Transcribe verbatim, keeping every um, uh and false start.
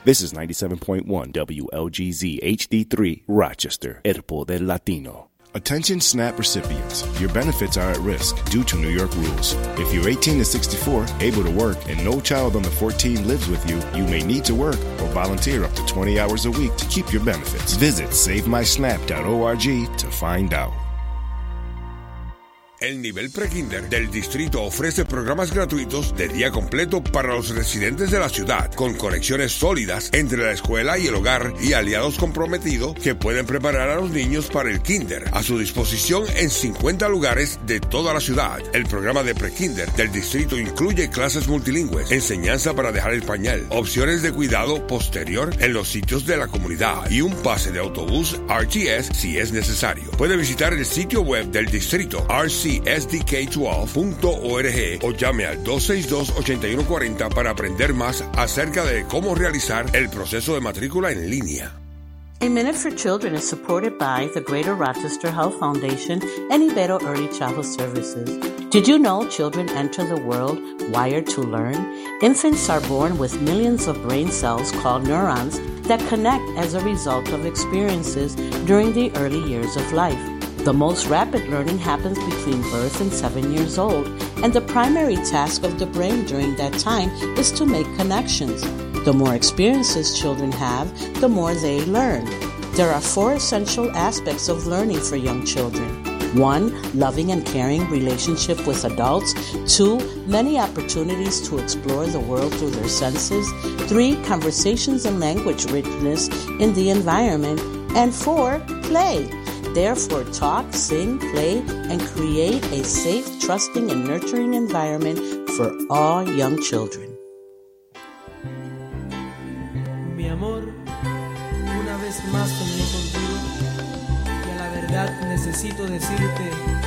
This is ninety-seven point one W L G Z H D three, Rochester, El Poder Latino. Attention SNAP recipients. Your benefits are at risk due to New York rules. If you're eighteen to sixty-four, able to work, and no child under fourteen lives with you, you may need to work or volunteer up to twenty hours a week to keep your benefits. Visit save my snap dot org to find out. El nivel prekinder del distrito ofrece programas gratuitos de día completo para los residentes de la ciudad, con conexiones sólidas entre la escuela y el hogar y aliados comprometidos que pueden preparar a los niños para el kinder, a su disposición en cincuenta lugares de toda la ciudad. El programa de prekinder del distrito incluye clases multilingües, enseñanza para dejar el pañal, opciones de cuidado posterior en los sitios de la comunidad y un pase de autobús R T S si es necesario. Puede visitar el sitio web del distrito R C S D K doce punto org o llame al dos seis dos, ocho uno cuatro cero para aprender más acerca de cómo realizar el proceso de matrícula en línea. A Minute for Children is supported by the Greater Rochester Health Foundation and Ibero Early Childhood Services. Did you know children enter the world wired to learn? Infants are born with millions of brain cells called neurons that connect as a result of experiences during the early years of life. The most rapid learning happens between birth and seven years old, and the primary task of the brain during that time is to make connections. The more experiences children have, the more they learn. There are four essential aspects of learning for young children. One, loving and caring relationship with adults. Two, many opportunities to explore the world through their senses. Three, conversations and language richness in the environment. And four, play. Therefore, talk, sing, play, and create a safe, trusting, and nurturing environment for all young children. Mi amor, una vez más soñé contigo y a la verdad necesito decirte